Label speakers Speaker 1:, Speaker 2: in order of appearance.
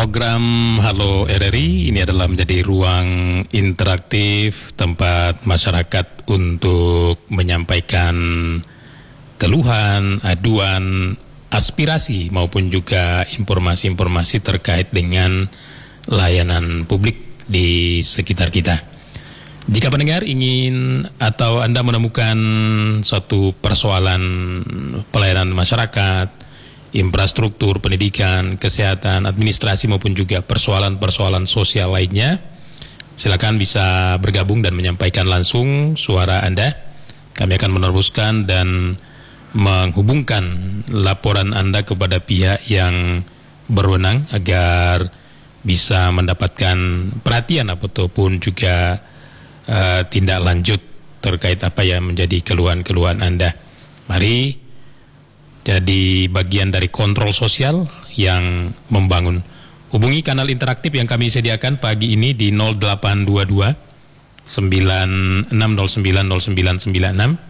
Speaker 1: Program Halo RRI ini adalah menjadi ruang interaktif tempat masyarakat untuk menyampaikan keluhan, aduan, aspirasi maupun juga informasi-informasi terkait dengan layanan publik di sekitar kita. Jika pendengar ingin atau Anda menemukan suatu persoalan pelayanan masyarakat, infrastruktur, pendidikan, kesehatan, administrasi maupun juga persoalan-persoalan sosial lainnya, silakan bisa bergabung dan menyampaikan langsung suara Anda. Kami akan meneruskan dan menghubungkan laporan Anda kepada pihak yang berwenang agar bisa mendapatkan perhatian ataupun juga tindak lanjut terkait apa yang menjadi keluhan-keluhan Anda. Mari jadi bagian dari kontrol sosial yang membangun. Hubungi kanal interaktif yang kami sediakan pagi ini di 0822 96090996